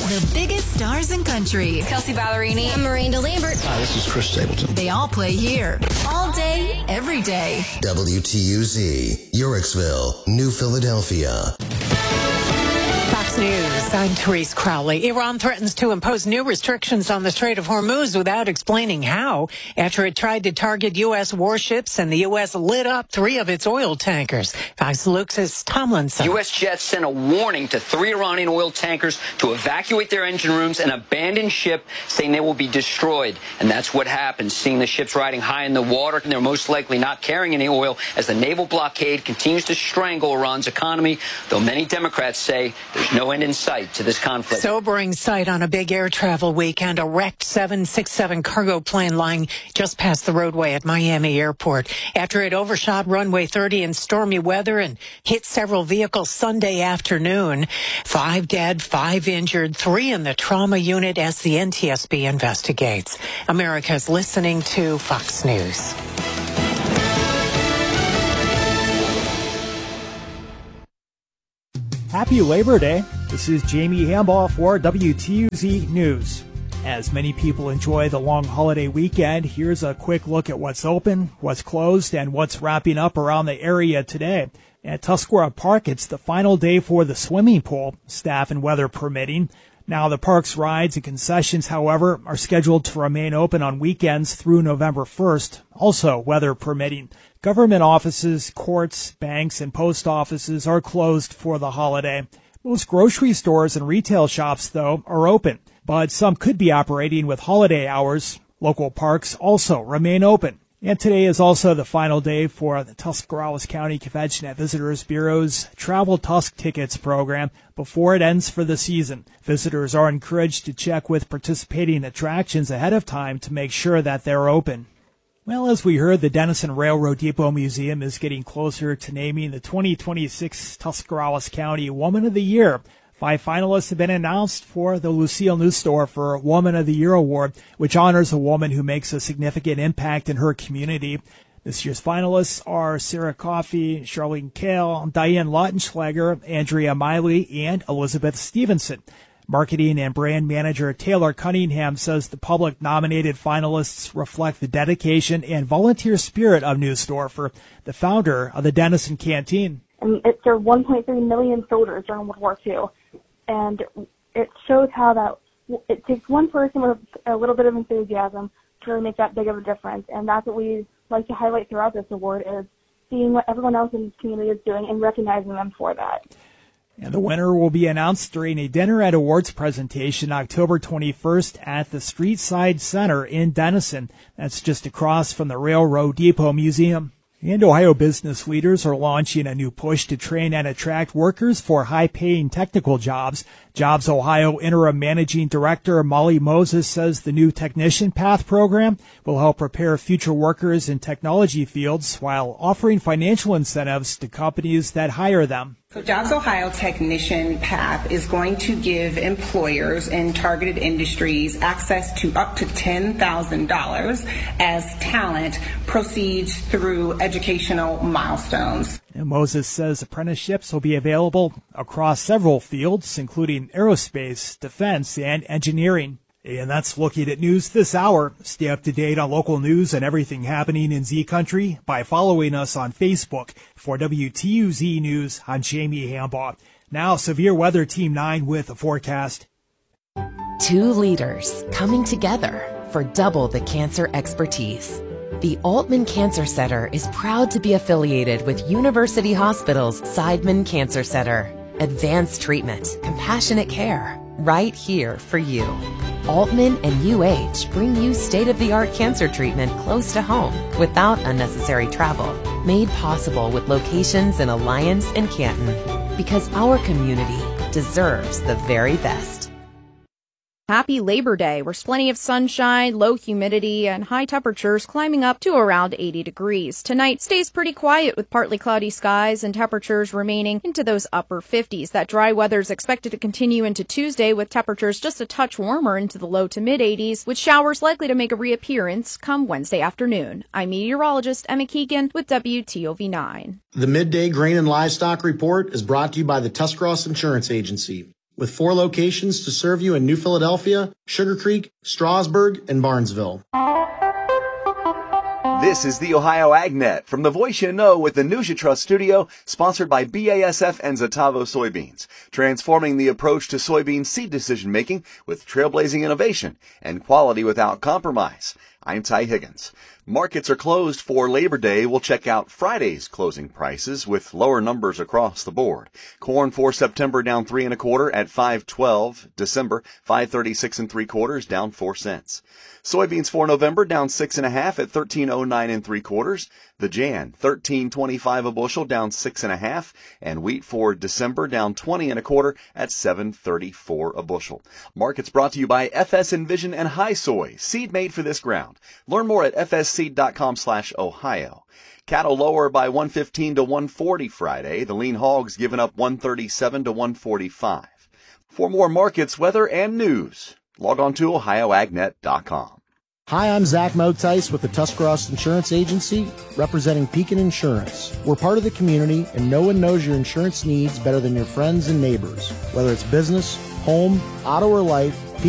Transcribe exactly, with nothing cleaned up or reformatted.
The biggest stars in country. Kelsey Ballerini. I'm Miranda Lambert. Hi, this is Chris Stapleton. They all play here. All day, every day. W T U Z, Uhrichsville, New Philadelphia. Fox News, I'm Therese Crowley. Iran threatens to impose new restrictions on the Strait of Hormuz without explaining how, after it tried to target U S warships and the U S lit up three of its oil tankers. Fox Lux's Tomlinson. U S jets sent a warning to three Iranian oil tankers to evacuate their engine rooms and abandon ship, saying they will be destroyed. And that's what happened, seeing the ships riding high in the water, and they're most likely not carrying any oil as the naval blockade continues to strangle Iran's economy, though many Democrats say there's no end in sight to this conflict. Sobering sight on a big air travel weekend. A wrecked seven sixty-seven cargo plane lying just past the roadway at Miami Airport after it overshot runway thirty in stormy weather and hit several vehicles Sunday afternoon. Five dead, five injured, three in the trauma unit as the N T S B investigates. America's listening to Fox News. Happy Labor Day. This is Jamie Hambaugh for W T U Z News. As many people enjoy the long holiday weekend, here's a quick look at what's open, what's closed, and what's wrapping up around the area today. At Tuscarora Park, it's the final day for the swimming pool, staff and weather permitting. Now, the park's rides and concessions, however, are scheduled to remain open on weekends through November first, also weather permitting. Government offices, courts, banks, and post offices are closed for the holiday. Most grocery stores and retail shops, though, are open, but some could be operating with holiday hours. Local parks also remain open. And today is also the final day for the Tuscarawas County Convention at Visitors Bureau's Travel Tusk Tickets program before it ends for the season. Visitors are encouraged to check with participating attractions ahead of time to make sure that they're open. Well, as we heard, the Denison Railroad Depot Museum is getting closer to naming the twenty twenty-six Tuscarawas County Woman of the Year. Five finalists have been announced for the Lucille Neusdorfer Woman of the Year Award, which honors a woman who makes a significant impact in her community. This year's finalists are Sarah Coffey, Charlene Kale, Diane Lautenschlager, Andrea Miley, and Elizabeth Stevenson. Marketing and brand manager Taylor Cunningham says the public-nominated finalists reflect the dedication and volunteer spirit of Neusdorfer, the founder of the Denison Canteen. And it served one point three million soldiers during World War Two. And it shows how that it takes one person with a little bit of enthusiasm to really make that big of a difference. And that's what we like to highlight throughout this award, is seeing what everyone else in this community is doing and recognizing them for that. And the winner will be announced during a dinner at awards presentation October twenty-first at the Streetside Center in Denison. That's just across from the Railroad Depot Museum. And Ohio business leaders are launching a new push to train and attract workers for high-paying technical jobs. Jobs Ohio Interim Managing Director Molly Moses says the new Technician Path program will help prepare future workers in technology fields while offering financial incentives to companies that hire them. So Jobs Ohio Technician Path is going to give employers in targeted industries access to up to ten thousand dollars as talent proceeds through educational milestones. And Moses says apprenticeships will be available across several fields, including aerospace, defense, and engineering. And that's looking at news this hour. Stay up to date on local news and everything happening in Z Country by following us on Facebook. For W T U Z News, I'm Jamie Hambaugh. Now, Severe Weather Team nine with a forecast. Two leaders coming together for double the cancer expertise. The Altman Cancer Center is proud to be affiliated with University Hospital's Seidman Cancer Center. Advanced treatment, compassionate care, right here for you. Altman and U H bring you state-of-the-art cancer treatment close to home without unnecessary travel. Made possible with locations in Alliance and Canton. Because our community deserves the very best. Happy Labor Day. There's plenty of sunshine, low humidity, and high temperatures climbing up to around eighty degrees. Tonight stays pretty quiet with partly cloudy skies and temperatures remaining into those upper fifties. That dry weather is expected to continue into Tuesday with temperatures just a touch warmer into the low to mid eighties, with showers likely to make a reappearance come Wednesday afternoon. I'm meteorologist Emma Keegan with W T O V nine. The Midday Grain and Livestock Report is brought to you by the Tuscarawas Insurance Agency. with four locations to serve you in New Philadelphia, Sugar Creek, Strasburg, and Barnesville. This is the Ohio AgNet from the voice you know with the News You Trust studio, sponsored by B A S F and Zetavo soybeans, transforming the approach to soybean seed decision making with trailblazing innovation and quality without compromise. I'm Ty Higgins. Markets are closed for Labor Day. We'll check out Friday's closing prices with lower numbers across the board. Corn for September down three and a quarter at five twelve. December five thirty-six and three quarters, down four cents. Soybeans for November down six and a half at thirteen oh nine and three quarters. The Jan thirteen twenty-five a bushel, down six and a half, and wheat for December down twenty and a quarter at seven thirty-four a bushel. Markets brought to you by F S Envision and High Soy, seed made for this ground. Learn more at f s seed dot com slash ohio. Cattle lower by one fifteen to one forty Friday. The lean hogs giving up one thirty-seven to one forty-five. For more markets, weather, and news, log on to ohio ag net dot com. Hi, I'm Zach Motice with the Tuscarawas Insurance Agency, representing Pekin Insurance. We're part of the community, and no one knows your insurance needs better than your friends and neighbors. Whether it's business, home, auto, or life,